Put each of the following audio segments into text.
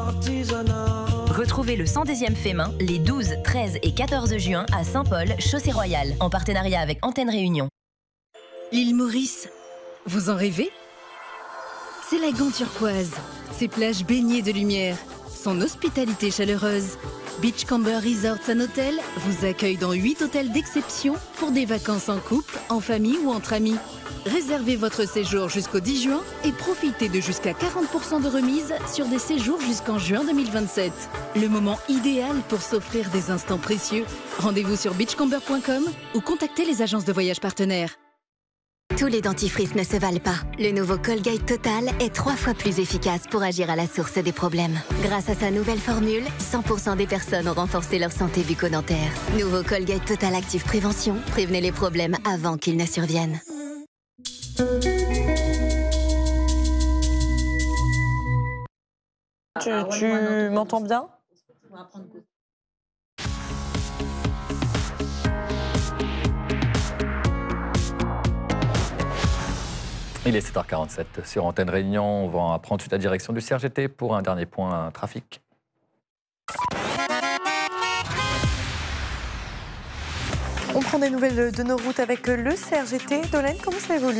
Retrouvez le 110e fait main les 12, 13 et 14 juin à Saint-Paul, Chaussée Royale, en partenariat avec Antenne Réunion. L'île Maurice, vous en rêvez? C'est la Gant turquoise, ses plages baignées de lumière, son hospitalité chaleureuse. Beachcomber Resorts & Hotel vous accueille dans 8 hôtels d'exception pour des vacances en couple, en famille ou entre amis. Réservez votre séjour jusqu'au 10 juin et profitez de jusqu'à 40% de remise sur des séjours jusqu'en juin 2027. Le moment idéal pour s'offrir des instants précieux. Rendez-vous sur beachcomber.com ou contactez les agences de voyage partenaires. Tous les dentifrices ne se valent pas. Le nouveau Colgate Total est 3 fois plus efficace pour agir à la source des problèmes. Grâce à sa nouvelle formule, 100% des personnes ont renforcé leur santé bucco-dentaire. Nouveau Colgate Total Active Prévention. Prévenez les problèmes avant qu'ils ne surviennent. Tu m'entends bien ? Il est 7h47 sur Antenne Réunion. On va prendre toute la direction du CRGT pour un dernier point trafic. On prend des nouvelles de nos routes avec le CRGT. Dolène, comment ça évolue ?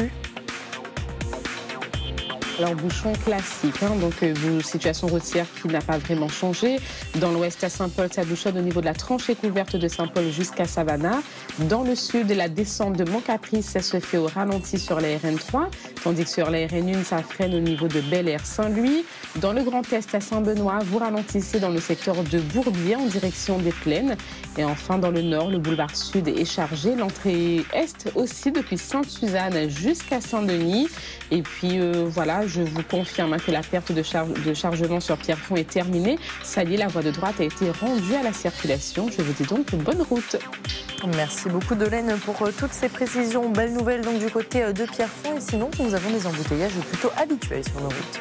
Alors, bouchon classique, donc situation routière qui n'a pas vraiment changé. Dans l'ouest à Saint-Paul, ça bouchonne au niveau de la tranchée couverte de Saint-Paul jusqu'à Savannah. Dans le sud, la descente de Mont-Caprice, ça se fait au ralenti sur la RN3, tandis que sur la RN1, ça freine au niveau de Bel-Air-Saint-Louis. Dans le Grand Est à Saint-Benoît, vous ralentissez dans le secteur de Bourbier en direction des Plaines. Et enfin, dans le nord, le boulevard sud est chargé. L'entrée est aussi depuis Sainte-Suzanne jusqu'à Saint-Denis. Et puis voilà, je vous confirme que la perte de chargement sur Pierrefonds est terminée. Ça y est, la voie de droite a été rendue à la circulation. Je vous dis donc bonne route. Merci beaucoup Dolène pour toutes ces précisions. Belle nouvelle donc du côté de Pierrefonds. Et sinon, nous avons des embouteillages plutôt habituels sur nos routes.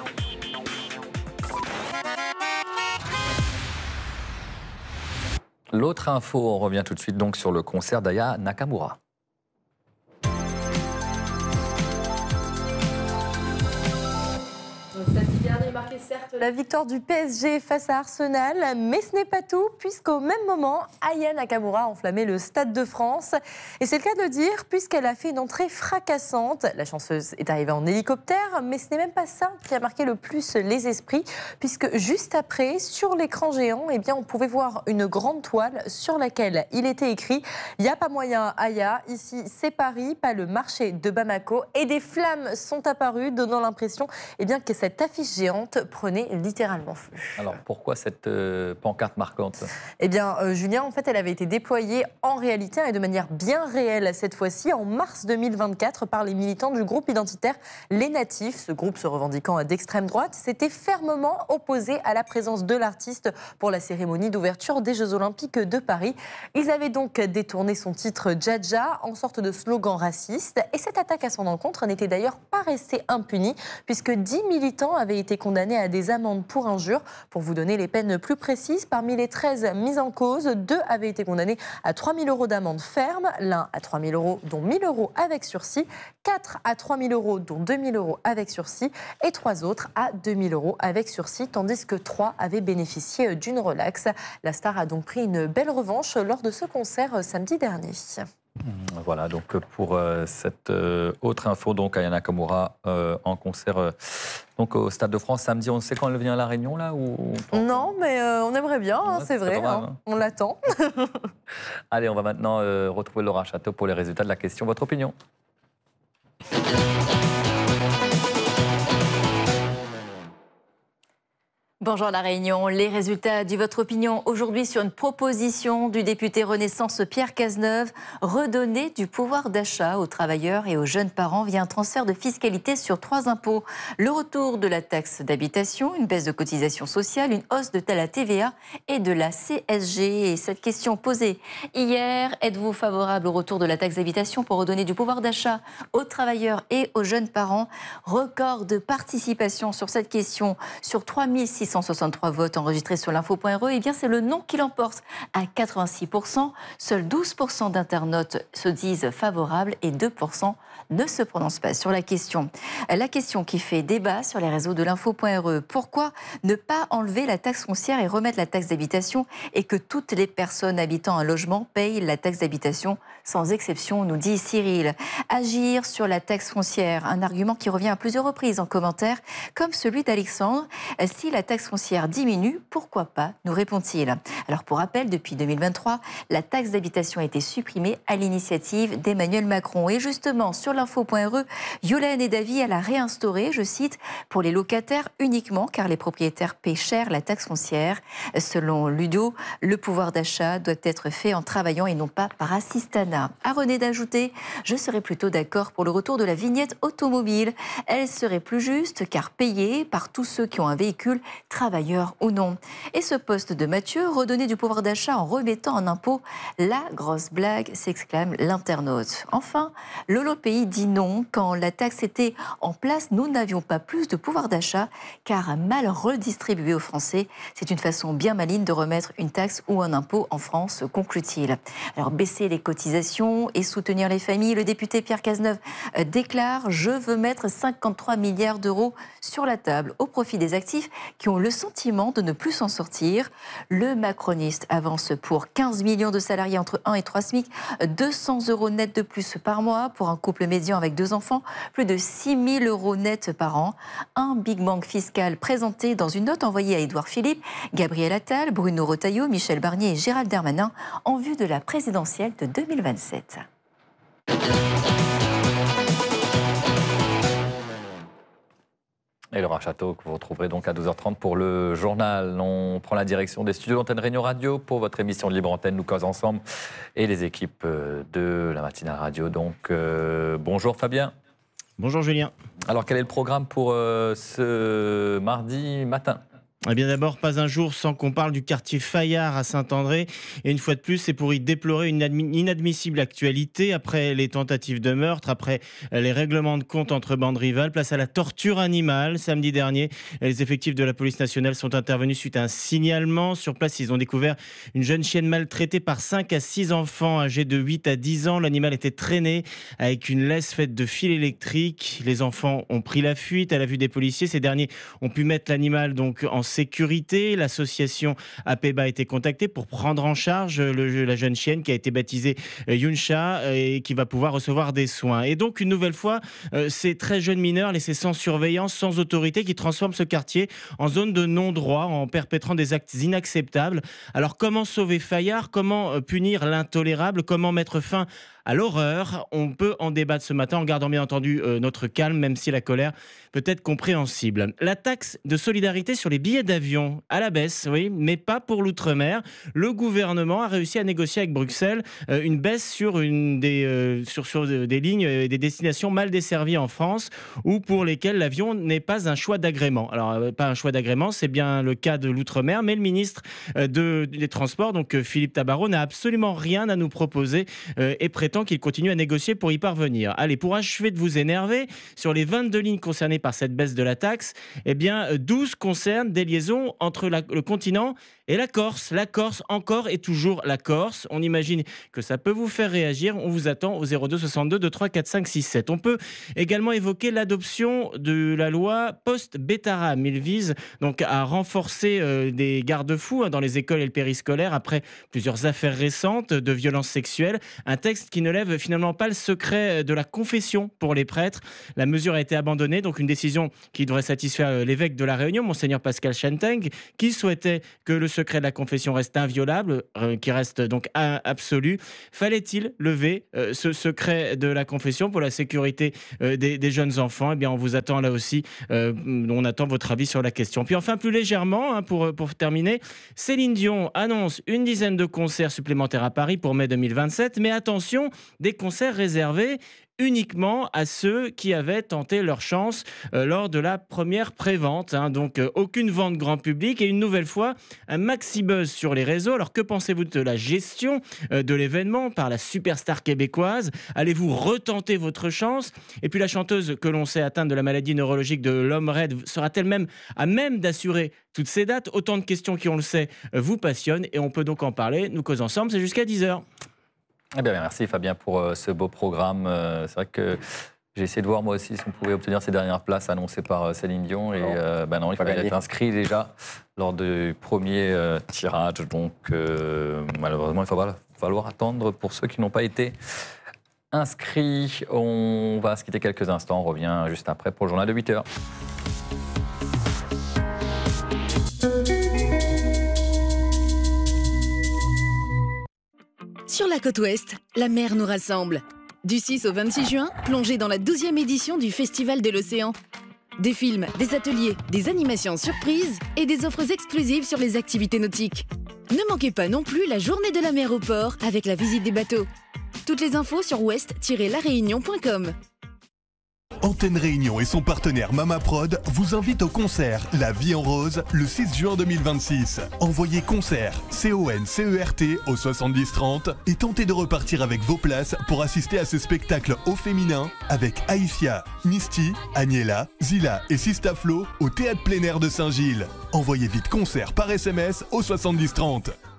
L'autre info, on revient tout de suite donc sur le concert d'Aya Nakamura. Samedi dernier marquait certes la victoire du PSG face à Arsenal, mais ce n'est pas tout, puisqu'au même moment, Aya Nakamura a enflammé le Stade de France. Et c'est le cas de le dire, puisqu'elle a fait une entrée fracassante. La chanteuse est arrivée en hélicoptère, mais ce n'est même pas ça qui a marqué le plus les esprits, puisque juste après, sur l'écran géant, on pouvait voir une grande toile sur laquelle il était écrit « Il n'y a pas moyen, Aya, ici c'est Paris, pas le marché de Bamako ». Et des flammes sont apparues, donnant l'impression que cette affiche géante prenait littéralement feu. Alors pourquoi cette pancarte marquante ? Julien, en fait, elle avait été déployée en réalité et de manière bien réelle cette fois-ci en mars 2024 par les militants du groupe identitaire Les Natifs. Ce groupe se revendiquant d'extrême droite s'était fermement opposé à la présence de l'artiste pour la cérémonie d'ouverture des Jeux Olympiques de Paris. Ils avaient donc détourné son titre Dja en sorte de slogan raciste. Et cette attaque à son encontre n'était d'ailleurs pas restée impunie puisque 10 militants avaient été condamnés à des amendes pour injure. Pour vous donner les peines plus précises, parmi les 13 mis en cause, 2 avaient été condamnés à 3 000 € d'amende ferme, l'un à 3 000 €, dont 1 000 € avec sursis, 4 à 3 000 €, dont 2 000 € avec sursis, et 3 autres à 2 000 € avec sursis, tandis que 3 avaient bénéficié d'une relaxe. La star a donc pris une belle revanche lors de ce concert samedi dernier. Voilà, donc pour cette autre info, donc Aya Nakamura en concert donc au Stade de France samedi. On sait quand elle vient à La Réunion là ou Non, mais on aimerait bien, c'est vrai, mal, on l'attend. Allez, on va maintenant retrouver Laura Château pour les résultats de la question. Votre opinion ? Bonjour La Réunion, les résultats du Votre Opinion aujourd'hui sur une proposition du député Renaissance Pierre Cazeneuve, redonner du pouvoir d'achat aux travailleurs et aux jeunes parents via un transfert de fiscalité sur 3 impôts. Le retour de la taxe d'habitation, une baisse de cotisation sociale, une hausse de la TVA et de la CSG. Et cette question posée hier, êtes-vous favorable au retour de la taxe d'habitation pour redonner du pouvoir d'achat aux travailleurs et aux jeunes parents? Record de participation sur cette question sur 3600 663 votes enregistrés sur l'info.re, eh bien c'est le non qui l'emporte à 86%. Seuls 12% d'internautes se disent favorables et 2% ne se prononcent pas sur la question. La question qui fait débat sur les réseaux de l'info.re, pourquoi ne pas enlever la taxe foncière et remettre la taxe d'habitation et que toutes les personnes habitant un logement payent la taxe d'habitation sans exception, nous dit Cyril. Agir sur la taxe foncière, un argument qui revient à plusieurs reprises en commentaire, comme celui d'Alexandre. Si la taxe foncière diminue, pourquoi pas, nous répond-il. Alors pour rappel, depuis 2023, la taxe d'habitation a été supprimée à l'initiative d'Emmanuel Macron. Et justement, sur l'info.re, Yolène est d'avis à la réinstaurer, je cite, pour les locataires uniquement, car les propriétaires paient cher la taxe foncière. Selon Ludo, le pouvoir d'achat doit être fait en travaillant et non pas par assistanat. À René d'ajouter, je serais plutôt d'accord pour le retour de la vignette automobile. Elle serait plus juste car payée par tous ceux qui ont un véhicule, travailleurs ou non. Et ce poste de Mathieu, redonner du pouvoir d'achat en remettant en impôt, la grosse blague, s'exclame l'internaute. Enfin, Lolo Pays dit non. Quand la taxe était en place, nous n'avions pas plus de pouvoir d'achat car mal redistribué aux Français. C'est une façon bien maligne de remettre une taxe ou un impôt en France, conclut-il. Alors baisser les cotisations et soutenir les familles, le député Pierre Cazeneuve déclare « Je veux mettre 53 milliards d'euros sur la table au profit des actifs qui ont le sentiment de ne plus s'en sortir ». Le macroniste avance pour 15 millions de salariés entre 1 et 3 SMIC, 200 euros net de plus par mois pour un couple médian avec 2 enfants, plus de 6 000 euros net par an. Un Big Bang fiscal présenté dans une note envoyée à Édouard Philippe, Gabriel Attal, Bruno Retailleau, Michel Barnier et Gérald Darmanin en vue de la présidentielle de 2027. Et Laura Château, que vous retrouverez donc à 12h30 pour le journal. On prend la direction des studios d'Antenne Réunion Radio pour votre émission de Libre Antenne, Nous cause ensemble, et les équipes de la matinale radio. Donc, bonjour Fabien. Bonjour Julien. Alors, quel est le programme pour ce mardi matin ? Eh bien d'abord, pas un jour sans qu'on parle du quartier Fayard à Saint-André. Et une fois de plus, c'est pour y déplorer une inadmissible actualité. Après les tentatives de meurtre, après les règlements de compte entre bandes rivales, place à la torture animale. Samedi dernier, les effectifs de la police nationale sont intervenus suite à un signalement. Sur place, ils ont découvert une jeune chienne maltraitée par 5 à 6 enfants âgés de 8 à 10 ans. L'animal était traîné avec une laisse faite de fil électrique. Les enfants ont pris la fuite à la vue des policiers. Ces derniers ont pu mettre l'animal donc en sécurité. L'association APEBA a été contactée pour prendre en charge la jeune chienne qui a été baptisée Yuncha et qui va pouvoir recevoir des soins. Et donc, une nouvelle fois, ces très jeunes mineurs laissés sans surveillance, sans autorité, qui transforment ce quartier en zone de non-droit en perpétrant des actes inacceptables. Alors, comment sauver Fayard ? Comment punir l'intolérable ? Comment mettre fin à l'horreur? On peut en débattre ce matin en gardant bien entendu notre calme, même si la colère peut être compréhensible. La taxe de solidarité sur les billets d'avion à la baisse, oui, mais pas pour l'outre-mer. Le gouvernement a réussi à négocier avec Bruxelles une baisse sur des lignes et des destinations mal desservies en France ou pour lesquelles l'avion n'est pas un choix d'agrément. Alors, pas un choix d'agrément, c'est bien le cas de l'outre-mer, mais le ministre des Transports, donc Philippe Tabarot, n'a absolument rien à nous proposer et prétend qu'il continue à négocier pour y parvenir. Allez, pour achever de vous énerver, sur les 22 lignes concernées par cette baisse de la taxe, eh bien 12 concernent des liaisons entre le continent et la Corse. La Corse, encore et toujours la Corse. On imagine que ça peut vous faire réagir. On vous attend au 02 62 23 4 5 6 7. On peut également évoquer l'adoption de la loi post-Bétaram. Il vise donc à renforcer des garde-fous dans les écoles et le périscolaire après plusieurs affaires récentes de violences sexuelles. Un texte qui ne lève finalement pas le secret de la confession pour les prêtres. La mesure a été abandonnée, donc une décision qui devrait satisfaire l'évêque de la Réunion, Monseigneur Pascal Chanteng, qui souhaitait que le secret de la confession reste inviolable, qui reste donc absolu. Fallait-il lever ce secret de la confession pour la sécurité des jeunes enfants? Eh bien, on vous attend là aussi. On attend votre avis sur la question. Puis enfin, plus légèrement, pour terminer, Céline Dion annonce une dizaine de concerts supplémentaires à Paris pour mai 2027. Mais attention, des concerts réservés uniquement à ceux qui avaient tenté leur chance lors de la première prévente. Donc aucune vente grand public et une nouvelle fois un maxi buzz sur les réseaux. Alors que pensez-vous de la gestion de l'événement par la superstar québécoise? Allez-vous retenter votre chance? Et puis la chanteuse que l'on sait atteinte de la maladie neurologique de l'homme raide sera-t-elle même à même d'assurer toutes ces dates? Autant de questions qui, on le sait, vous passionnent et on peut donc en parler. Nous causons ensemble, c'est jusqu'à 10h. Eh bien, merci Fabien pour ce beau programme. C'est vrai que j'ai essayé de voir moi aussi si on pouvait obtenir ces dernières places annoncées par Céline Dion. Et non, il fallait être inscrit déjà lors du premier tirage. Donc malheureusement, il va falloir attendre pour ceux qui n'ont pas été inscrits. On va se quitter quelques instants. On revient juste après pour le journal de 8h. Sur la côte ouest, la mer nous rassemble. Du 6 au 26 juin, plongez dans la 12e édition du Festival de l'Océan. Des films, des ateliers, des animations surprises et des offres exclusives sur les activités nautiques. Ne manquez pas non plus la journée de la mer au port avec la visite des bateaux. Toutes les infos sur ouest-laréunion.com. Antenne Réunion et son partenaire Mama Prod vous invitent au concert La Vie en Rose le 6 juin 2026. Envoyez concert C-O-N-C-E-R-T au 7030 et tentez de repartir avec vos places pour assister à ce spectacle au féminin avec Aïfia, Misty, Agnella, Zila et Sista Flo au Théâtre Plein Air de Saint-Gilles. Envoyez vite concert par SMS au 7030.